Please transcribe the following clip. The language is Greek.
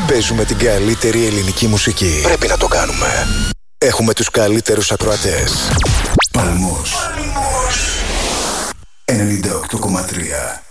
Παίζουμε την καλύτερη ελληνική μουσική. Πρέπει να το κάνουμε. Έχουμε τους καλύτερους ακροατές. Παλμός 98,3.